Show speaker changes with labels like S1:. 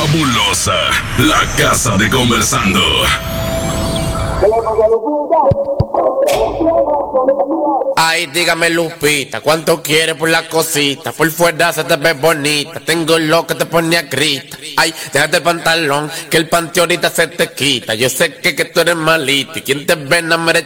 S1: Fabulosa, la casa de conversando.
S2: Ay, dígame Lupita, ¿cuánto quieres por la cosita? Por fuera se te ve bonita, tengo lo que te pone a gritar. Ay, déjate el pantalón, que el panty ahorita se te quita. Yo sé que tú eres malita y quien te ve no merece